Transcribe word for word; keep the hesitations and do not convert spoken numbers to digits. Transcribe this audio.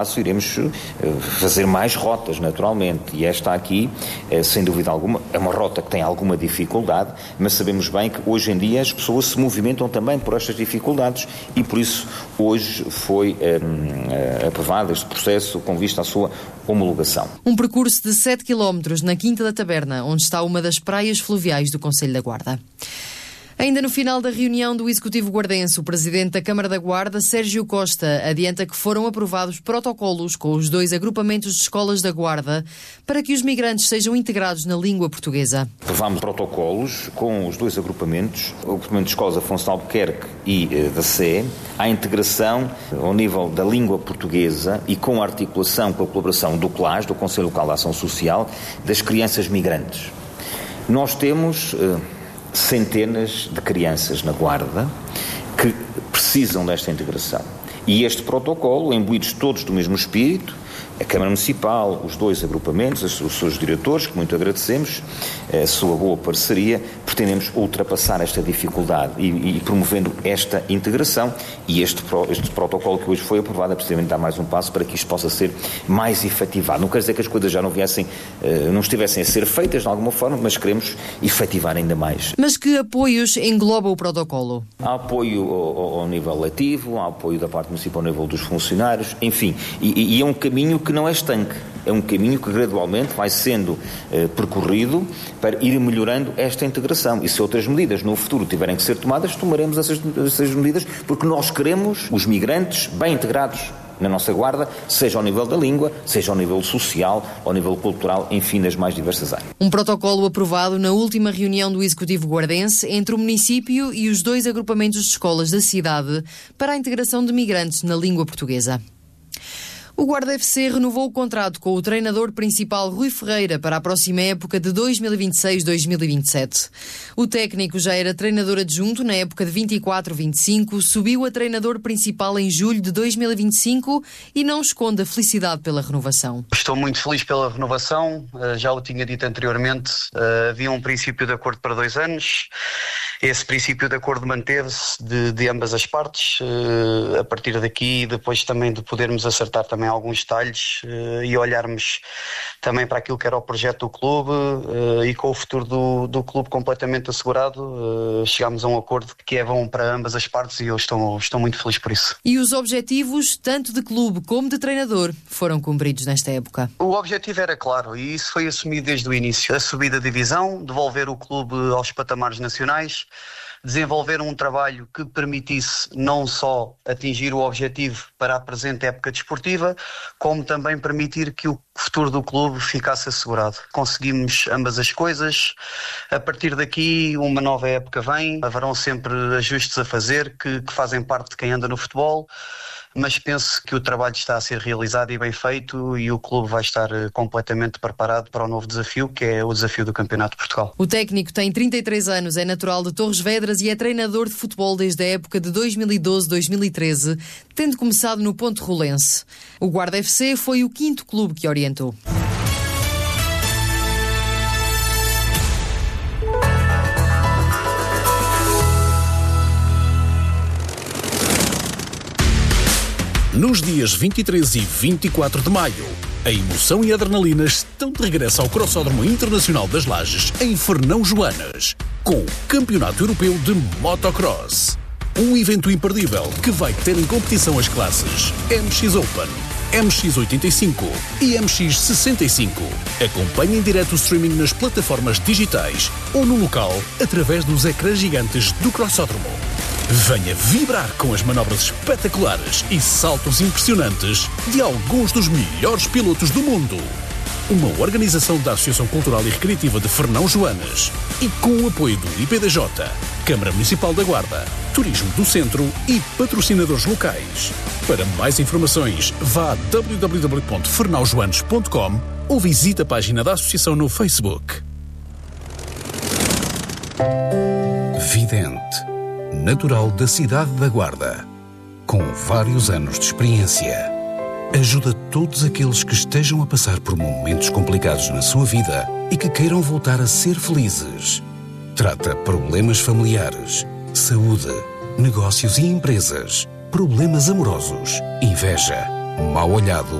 Iremos fazer mais rotas, naturalmente, e esta aqui, sem dúvida alguma, é uma rota que tem alguma dificuldade, mas sabemos bem que hoje em dia as pessoas se movimentam também por estas dificuldades e por isso hoje foi hum, aprovado este processo com vista à sua homologação. Um percurso de sete quilómetros na Quinta da Taberna, onde está uma das praias fluviais do Concelho da Guarda. Ainda no final da reunião do Executivo Guardense, o Presidente da Câmara da Guarda, Sérgio Costa, adianta que foram aprovados protocolos com os dois agrupamentos de escolas da Guarda para que os migrantes sejam integrados na língua portuguesa. Aprovámos protocolos com os dois agrupamentos, o agrupamento de escolas Afonso de Albuquerque e eh, da Sé, à integração ao nível da língua portuguesa e com a articulação, com a colaboração do C L A S, do Conselho Local de Ação Social, das crianças migrantes. Nós temos Eh, centenas de crianças na Guarda que precisam desta integração. E este protocolo, imbuídos todos do mesmo espírito, a Câmara Municipal, os dois agrupamentos, os seus diretores, que muito agradecemos, a sua boa parceria, pretendemos ultrapassar esta dificuldade e, e promovendo esta integração e este, este protocolo que hoje foi aprovado é precisamente dar mais um passo para que isto possa ser mais efetivado. Não quer dizer que as coisas já não viessem, não estivessem a ser feitas de alguma forma, mas queremos efetivar ainda mais. Mas que apoios engloba o protocolo? Há apoio ao, ao nível letivo, há apoio da parte municipal ao nível dos funcionários, enfim, e, e é um caminho que não é estanque, é um caminho que gradualmente vai sendo eh, percorrido para ir melhorando esta integração. E se outras medidas no futuro tiverem que ser tomadas, tomaremos essas, essas medidas, porque nós queremos os migrantes bem integrados na nossa Guarda, seja ao nível da língua, seja ao nível social, ao nível cultural, enfim, nas mais diversas áreas. Um protocolo aprovado na última reunião do Executivo Guardense entre o município e os dois agrupamentos de escolas da cidade para a integração de migrantes na língua portuguesa. O Guarda F C renovou o contrato com o treinador principal Rui Ferreira para a próxima época de dois mil e vinte e seis a dois mil e vinte e sete. O técnico já era treinador adjunto na época de vinte e quatro a vinte e cinco, subiu a treinador principal em julho de dois mil e vinte e cinco e não esconde a felicidade pela renovação. Estou muito feliz pela renovação, já o tinha dito anteriormente, havia um princípio de acordo para dois anos. Esse princípio de acordo manteve-se de, de ambas as partes, uh, a partir daqui, depois também de podermos acertar também alguns detalhes uh, e olharmos também para aquilo que era o projeto do clube uh, e com o futuro do, do clube completamente assegurado, uh, chegámos a um acordo que é bom para ambas as partes e eu estou, estou muito feliz por isso. E os objetivos, tanto de clube como de treinador, foram cumpridos nesta época? O objetivo era claro e isso foi assumido desde o início. A subida da divisão, devolver o clube aos patamares nacionais, desenvolver um trabalho que permitisse não só atingir o objetivo para a presente época desportiva, como também permitir que o futuro do clube ficasse assegurado. Conseguimos ambas as coisas. A partir daqui, uma nova época vem, haverão sempre ajustes a fazer que, que fazem parte de quem anda no futebol, mas penso que o trabalho está a ser realizado e bem feito e o clube vai estar completamente preparado para o novo desafio, que é o desafio do Campeonato de Portugal. O técnico tem trinta e três anos, é natural de Torres Vedras e é treinador de futebol desde a época de dois mil e doze a dois mil e treze, tendo começado no Ponte Rolense. O Guarda F C foi o quinto clube que orientou. Nos dias vinte e três e vinte e quatro de maio, a emoção e a adrenalina estão de regresso ao Crossódromo Internacional das Lajes, em Fernão Joanas, com o Campeonato Europeu de Motocross. Um evento imperdível que vai ter em competição as classes M X Open, M X oitenta e cinco e M X sessenta e cinco. Acompanhe em direto o streaming nas plataformas digitais ou no local através dos ecrãs gigantes do Crossódromo. Venha vibrar com as manobras espetaculares e saltos impressionantes de alguns dos melhores pilotos do mundo. Uma organização da Associação Cultural e Recreativa de Fernão Joanas e com o apoio do I P D J, Câmara Municipal da Guarda, Turismo do Centro e patrocinadores locais. Para mais informações, vá a w w w ponto fernão joanes ponto com ou visite a página da Associação no Facebook. Vidente, natural da cidade da Guarda, com vários anos de experiência. Ajuda todos aqueles que estejam a passar por momentos complicados na sua vida e que queiram voltar a ser felizes. Trata problemas familiares, saúde, negócios e empresas, problemas amorosos, inveja, mal olhado